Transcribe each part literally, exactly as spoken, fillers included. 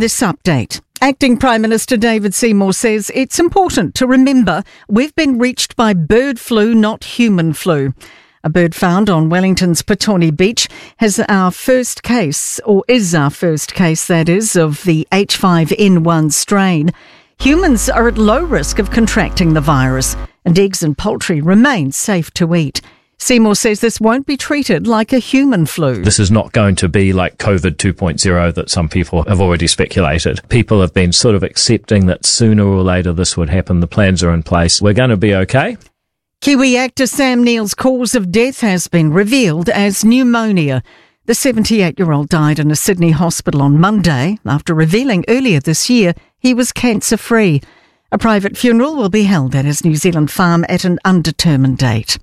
this update, Acting Prime Minister David Seymour says it's important to remember we've been reached by bird flu, not human flu. A bird found on Wellington's Petone Beach has our first case, or is our first case, that is, of the H five N one strain. Humans are at low risk of contracting the virus, and eggs and poultry remain safe to eat. Seymour says this won't be treated like a human flu. This is not going to be like COVID two point oh that some people have already speculated. People have been sort of accepting that sooner or later this would happen. The plans are in place. We're going to be okay. Kiwi actor Sam Neill's cause of death has been revealed as pneumonia. The seventy-eight-year-old died in a Sydney hospital on Monday after revealing earlier this year he was cancer-free. A private funeral will be held at his New Zealand farm at an undetermined date.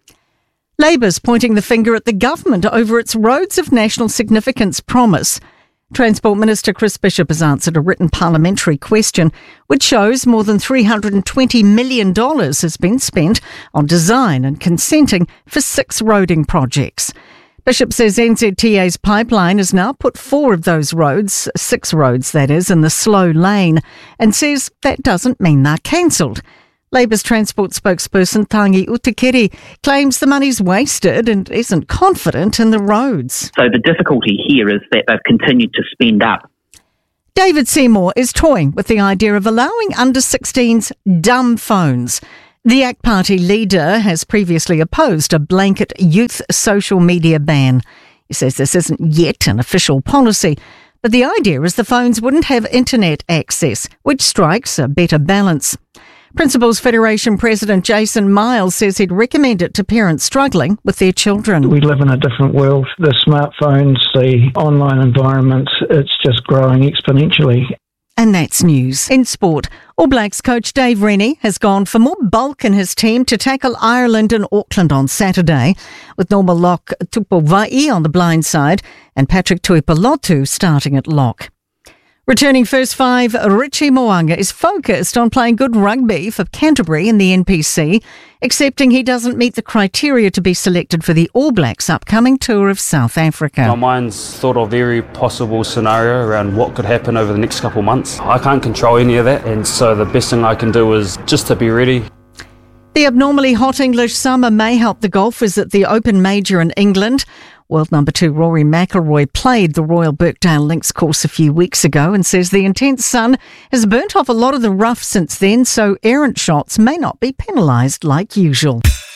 Labour's pointing the finger at the government over its roads of national significance promise. Transport Minister Chris Bishop has answered a written parliamentary question which shows more than three hundred twenty million dollars has been spent on design and consenting for six roading projects. Bishop says N Z T A's pipeline has now put four of those roads, six roads that is, in the slow lane, and says that doesn't mean they're cancelled. Labour's transport spokesperson Tangi Utikere claims the money's wasted and isn't confident in the roads. So the difficulty here is that they've continued to spend up. David Seymour is toying with the idea of allowing under sixteens dumb phones. The A C T Party leader has previously opposed a blanket youth social media ban. He says this isn't yet an official policy, but the idea is the phones wouldn't have internet access, which strikes a better balance. Principals Federation President Jason Miles says he'd recommend it to parents struggling with their children. We live in a different world. The smartphones, the online environment, it's just growing exponentially. And that's news. In sport, All Blacks coach Dave Rennie has gone for more bulk in his team to tackle Ireland in Auckland on Saturday, with normal lock Tupuvai on the blind side and Patrick Tuipulotu starting at lock. Returning first five, Richie Mo'unga is focused on playing good rugby for Canterbury in the N P C, accepting he doesn't meet the criteria to be selected for the All Blacks' upcoming tour of South Africa. My mind's thought of every possible scenario around what could happen over the next couple of months. I can't control any of that, and so the best thing I can do is just to be ready. The abnormally hot English summer may help the golfers at the Open Major in England. World number two Rory McIlroy played the Royal Birkdale Links course a few weeks ago and says the intense sun has burnt off a lot of the rough since then, so errant shots may not be penalised like usual.